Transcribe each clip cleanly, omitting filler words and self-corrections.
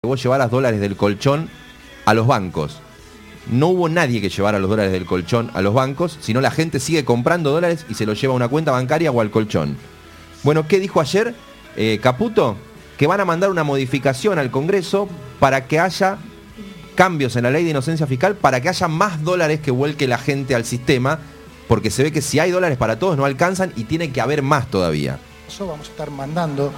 vos llevaras dólares del colchón a los bancos. No hubo nadie que llevara los dólares del colchón a los bancos, sino la gente sigue comprando dólares y se los lleva a una cuenta bancaria o al colchón. Bueno, ¿qué dijo ayer Caputo? Que van a mandar una modificación al Congreso para que haya cambios en la ley de inocencia fiscal, para que haya más dólares que vuelque la gente al sistema, porque se ve que si hay dólares para todos no alcanzan y tiene que haber más todavía. Vamos a estar mandando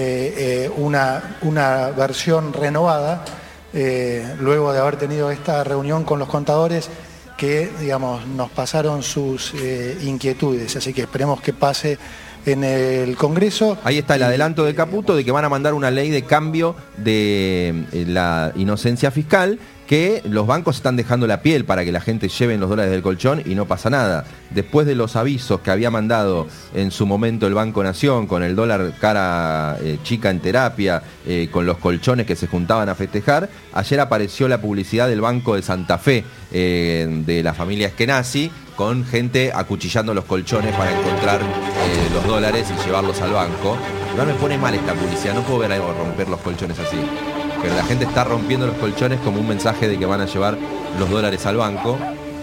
una versión renovada luego de haber tenido esta reunión con los contadores que, digamos, nos pasaron sus inquietudes, así que esperemos que pase en el Congreso. Ahí está el adelanto de Caputo de que van a mandar una ley de cambio de la inocencia fiscal, que los bancos están dejando la piel para que la gente lleve los dólares del colchón y no pasa nada. Después de los avisos que había mandado en su momento el Banco Nación, con el dólar cara chica en terapia, con los colchones que se juntaban a festejar, ayer apareció la publicidad del Banco de Santa Fe, de la familia Eskenazi, con gente acuchillando los colchones para encontrar los dólares y llevarlos al banco. No me pone mal esta publicidad, no puedo ver algo romper los colchones así. Pero la gente está rompiendo los colchones como un mensaje de que van a llevar los dólares al banco.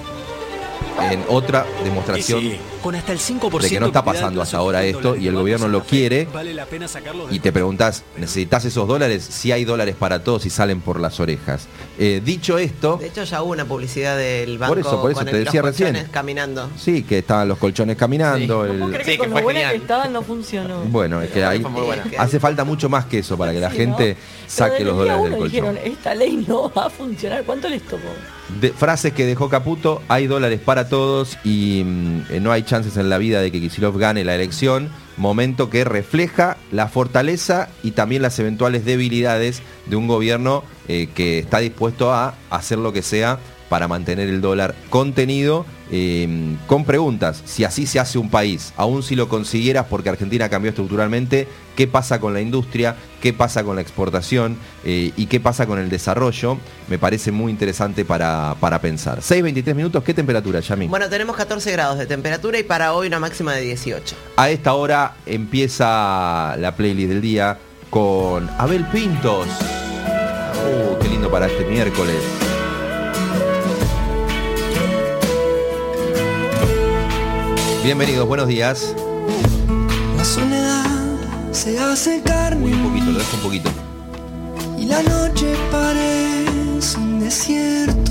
En otra demostración con hasta el 5% de que no está pasando hasta ahora esto y el gobierno lo quiere. Y te preguntás, ¿necesitas esos dólares? Si hay dólares para todos y salen por las orejas. Dicho esto... De hecho ya hubo una publicidad del banco por eso con te decía los colchones recién. Caminando. Sí, que estaban los colchones caminando. Sí. ¿Cómo crees que con lo buena que estaban no funcionó? Bueno, es que ahí hace falta mucho más que eso para que la gente saque los dólares del colchón. Dijeron, esta ley no va a funcionar. ¿Cuánto les tocó? Frases que dejó Caputo: hay dólares para todos y no hay chances en la vida de que Kicillof gane la elección. Momento que refleja la fortaleza y también las eventuales debilidades de un gobierno que está dispuesto a hacer lo que sea para mantener el dólar contenido, con preguntas: si así se hace un país, aún si lo consiguieras porque Argentina cambió estructuralmente, ¿qué pasa con la industria? ¿Qué pasa con la exportación? ¿Y qué pasa con el desarrollo? Me parece muy interesante para pensar. 6:23 minutos, ¿qué temperatura, Yami? Bueno, tenemos 14 grados de temperatura y para hoy una máxima de 18. A esta hora empieza la playlist del día con Abel Pintos. Qué lindo para este miércoles. Bienvenidos, buenos días. La soledad se hace carne. Uy, un poquito, lo dejo un poquito. Y la noche parece un desierto.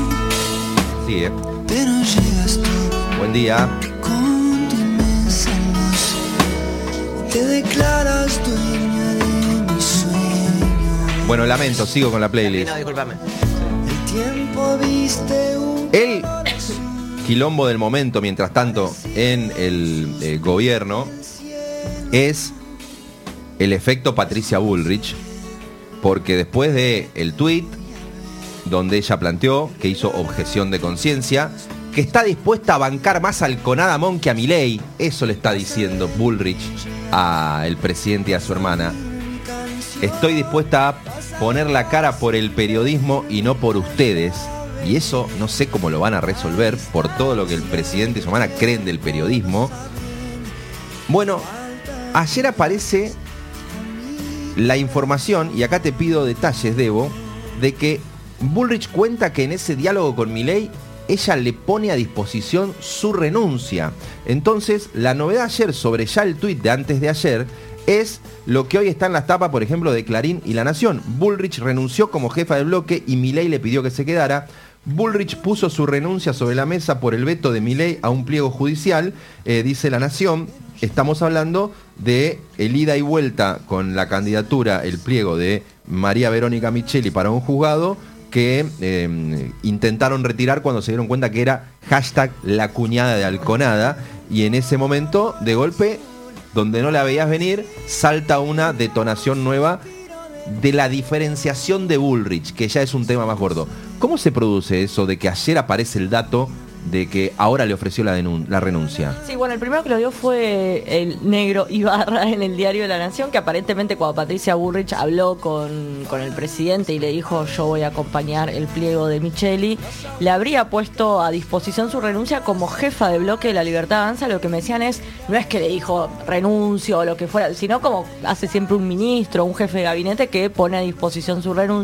Sí, Pero llegas tú buen día. con tu inmensa luz y te declaras dueña de mi sueño. Bueno, lamento, sigo con la playlist. No, discúlpame. El tiempo viste un El quilombo del momento, mientras tanto, en el gobierno, es el efecto Patricia Bullrich, porque después de el tuit donde ella planteó que hizo objeción de conciencia, que está dispuesta a bancar más al Conadamón que a Milei, eso le está diciendo Bullrich al presidente y a su hermana. Estoy dispuesta a poner la cara por el periodismo y no por ustedes. Y eso no sé cómo lo van a resolver por todo lo que el presidente y su hermana creen del periodismo. Bueno, ayer aparece la información, y acá te pido detalles, Debo, de que Bullrich cuenta que en ese diálogo con Milei ella le pone a disposición su renuncia. Entonces, la novedad ayer sobre ya el tuit de antes de ayer es lo que hoy está en las tapas, por ejemplo, de Clarín y La Nación. Bullrich renunció como jefa del bloque y Milei le pidió que se quedara. Bullrich puso su renuncia sobre la mesa por el veto de Milei a un pliego judicial, dice La Nación. Estamos hablando de el ida y vuelta con la candidatura, el pliego de María Verónica Micheli para un juzgado que intentaron retirar cuando se dieron cuenta que era hashtag la cuñada de Alconada, y en ese momento, de golpe, donde no la veías venir, salta una detonación nueva de la diferenciación de Bullrich, que ya es un tema más gordo. ¿Cómo se produce eso de que ayer aparece el dato de que ahora le ofreció la renuncia? Sí, bueno, el primero que lo dio fue el negro Ibarra en el diario de La Nación, que aparentemente cuando Patricia Bullrich habló con el presidente y le dijo yo voy a acompañar el pliego de Micheli, le habría puesto a disposición su renuncia como jefa de bloque de La Libertad Avanza. Lo que me decían es, no es que le dijo renuncio o lo que fuera, sino como hace siempre un ministro, un jefe de gabinete que pone a disposición su renuncia.